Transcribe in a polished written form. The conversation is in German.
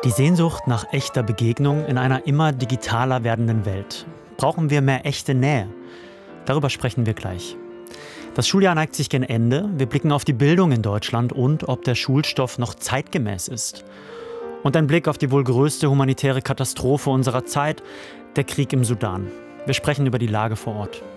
Die Sehnsucht nach echter Begegnung in einer immer digitaler werdenden Welt. Brauchen wir mehr echte Nähe? Darüber sprechen wir gleich. Das Schuljahr neigt sich gen Ende. Wir blicken auf die Bildung in Deutschland und ob der Schulstoff noch zeitgemäß ist. Und ein Blick auf die wohl größte humanitäre Katastrophe unserer Zeit, der Krieg im Sudan. Wir sprechen über die Lage vor Ort.